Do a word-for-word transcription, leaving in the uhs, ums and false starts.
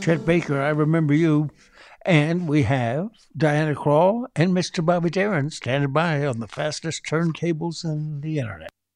Chet Baker, I remember you. And we have Diana Krall and Mister Bobby Darin standing by on the fastest turntables in the internet.